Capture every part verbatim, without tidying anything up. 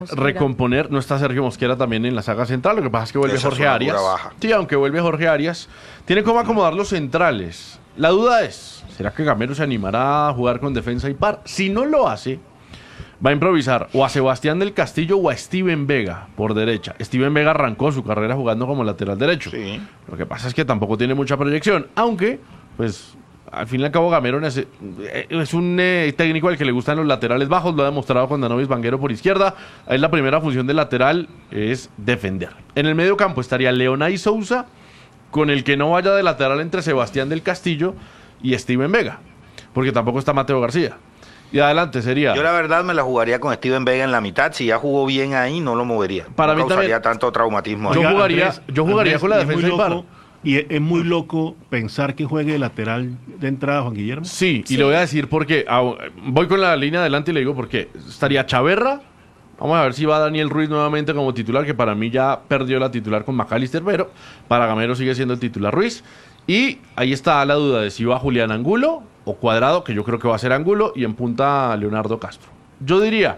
recomponer. No está Sergio Mosquera también en la saga central, lo que pasa es que vuelve Esa Jorge Arias. baja. Sí, aunque vuelve Jorge Arias, tiene cómo acomodar los centrales. La duda es, ¿será que Gamero se animará a jugar con defensa y par? Si no lo hace, va a improvisar o a Sebastián del Castillo o a Steven Vega por derecha. Steven Vega arrancó su carrera jugando como lateral derecho. Sí. Lo que pasa es que tampoco tiene mucha proyección, aunque, pues, al fin y al cabo Gamero es un eh, técnico al que le gustan los laterales bajos, lo ha demostrado con Danovis Vanguero por izquierda. Es la primera función del lateral, es defender. En el medio campo estaría Leonay Sousa, con el que no vaya de lateral entre Sebastián del Castillo y Steven Vega, porque tampoco está Mateo García. Y adelante sería... Yo la verdad me la jugaría con Steven Vega en la mitad. Si ya jugó bien ahí, no lo movería. Para no mí causaría también, tanto traumatismo. Yo ahí. jugaría, Andrés, yo jugaría Andrés, con la y es defensa muy y par. loco, y es, es muy loco pensar que juegue de lateral de entrada Juan Guillermo. Sí, Sí. y le voy a decir porque voy con la línea adelante y le digo por qué. Estaría Chaverra. Vamos a ver si va Daniel Ruiz nuevamente como titular, que para mí ya perdió la titular con McAllister, pero para Gamero sigue siendo el titular Ruiz. Y ahí está la duda de si va Julián Angulo o Cuadrado, que yo creo que va a ser Angulo, y en punta Leonardo Castro. Yo diría,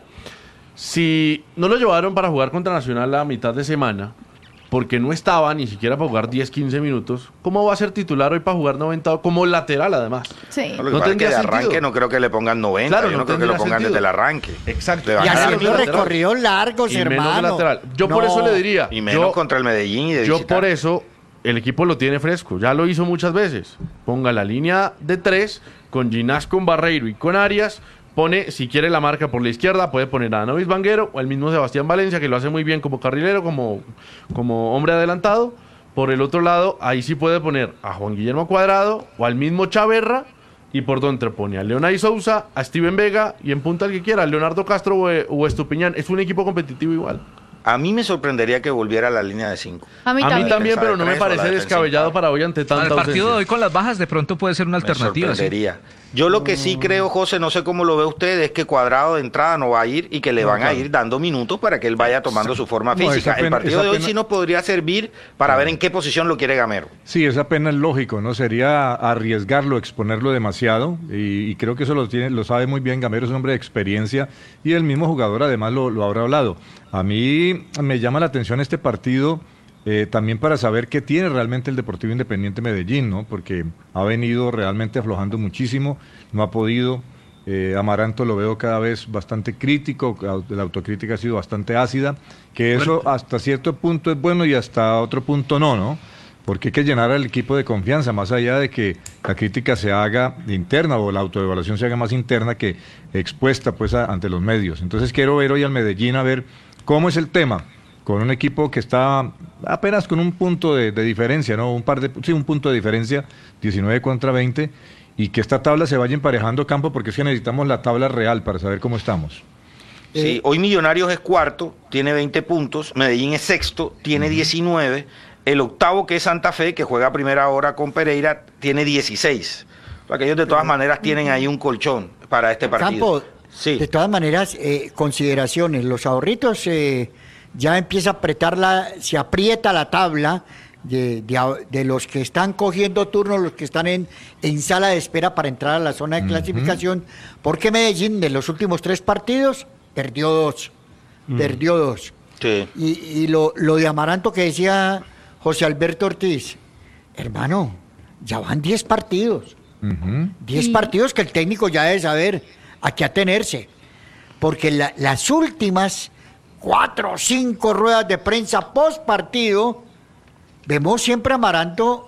si no lo llevaron para jugar contra Nacional a mitad de semana, porque no estaba ni siquiera para jugar diez, quince minutos, ¿cómo va a ser titular hoy para jugar noventa como lateral además? Sí. No, lo que No pasa es que tendría de arranque sentido. no creo que le pongan noventa. Claro, yo no no creo que lo tendría pongan sentido. desde el arranque. Exacto. Le Y bajaron haciendo los lateral. recorridos largos, Y menos de hermano. lateral. Yo por No. eso le diría, Y menos yo, contra el Medellín y de yo visitante. por eso el equipo lo tiene fresco, ya lo hizo muchas veces. Ponga la línea de tres con Ginás, con Barreiro y con Arias. Pone, si quiere la marca por la izquierda, puede poner a Danovis Vanguero o al mismo Sebastián Valencia, que lo hace muy bien como carrilero, como, como hombre adelantado. Por el otro lado, ahí sí puede poner a Juan Guillermo Cuadrado o al mismo Chaverra. Y por donde pone a Leonay Sousa, a Steven Vega y en punta el que quiera, Leonardo Castro o, o Estupiñán. Es un equipo competitivo igual. A mí me sorprendería que volviera a la línea de cinco. A mí A mí también. también, Defensa pero de no me tres o la parece defensa descabellado impar. para hoy ante Para tanta el partido de ausencia. hoy con las bajas de pronto puede ser una Me alternativa. ¿sí? sorprendería. Yo lo que sí creo, José, no sé cómo lo ve usted, es que Cuadrado de entrada no va a ir y que le van a ir dando minutos para que él vaya tomando su forma No, física. esa El pena- partido esa de hoy pena- sí nos podría servir para ver en qué posición lo quiere Gamero. Sí, es apenas lógico, ¿no? Sería arriesgarlo, exponerlo demasiado, y, y creo que eso lo tiene, lo sabe muy bien Gamero, es un hombre de experiencia, y el mismo jugador además lo, lo habrá hablado. A mí me llama la atención este partido, eh, también para saber qué tiene realmente el Deportivo Independiente Medellín, ¿no? Porque ha venido realmente aflojando muchísimo, no ha podido. Eh, Amaranto lo veo cada vez bastante crítico, la autocrítica ha sido bastante ácida, que eso hasta cierto punto es bueno y hasta otro punto no, ¿no? Porque hay que llenar al equipo de confianza, más allá de que la crítica se haga interna o la autoevaluación se haga más interna que expuesta pues a- ante los medios. Entonces quiero ver hoy al Medellín a ver cómo es el tema, con un equipo que está apenas con un punto de, de diferencia, ¿no? Un par de, sí, un punto de diferencia, diecinueve contra veinte, y que esta tabla se vaya emparejando, Campo, porque es que necesitamos la tabla real para saber cómo estamos. Sí, hoy Millonarios es cuarto, tiene veinte puntos, Medellín es sexto, tiene diecinueve, el octavo, que es Santa Fe, que juega a primera hora con Pereira, tiene dieciséis. O sea, que ellos de todas maneras tienen ahí un colchón para este partido. Campo, Sí. de todas maneras, eh, consideraciones. Los ahorritos eh, ya empieza a apretar la, se aprieta la tabla de, de, a- de los que están cogiendo turnos, los que están en, en sala de espera para entrar a la zona de clasificación, porque Medellín de los últimos tres partidos perdió dos, perdió dos. Sí. Y, y lo, lo de Amaranto que decía José Alberto Ortiz, hermano, ya van diez partidos. Ujú. diez Y- partidos que el técnico ya debe saber a qué atenerse. Porque la- las últimas cuatro o cinco ruedas de prensa post partido, vemos siempre a Amaranto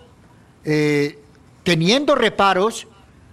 eh, teniendo reparos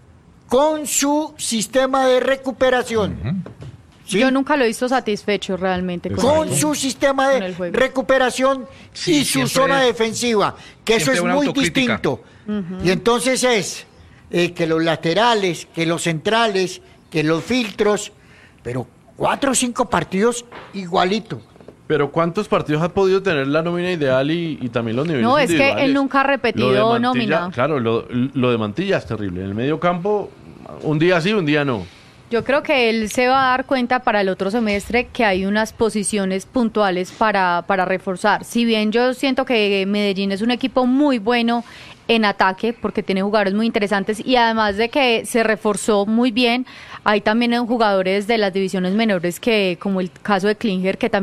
con su sistema de recuperación. ¿Sí? Yo nunca lo he visto satisfecho realmente con, Con el- su sistema con de el juego. recuperación Sí, y su siempre- zona defensiva, que eso siempre es una muy autocrítica. distinto. Y entonces es eh, que los laterales, que los centrales, que los filtros, pero cuatro o cinco partidos igualito. Pero ¿cuántos partidos ha podido tener la nómina ideal y, y también los niveles No, es que individuales? él nunca ha repetido Lo de Mantilla- nómina. Claro, lo, lo de Mantilla es terrible. En el medio campo, un día sí, un día no. Yo creo que él se va a dar cuenta para el otro semestre que hay unas posiciones puntuales para, para reforzar. Si bien yo siento que Medellín es un equipo muy bueno en ataque, porque tiene jugadores muy interesantes y además de que se reforzó muy bien, hay también jugadores de las divisiones menores que, como el caso de Klinger, que también